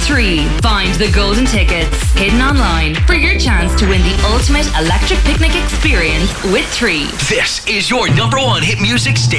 3. Find the golden tickets hidden online for your chance to win the ultimate electric picnic experience with 3. This is your number one hit music station.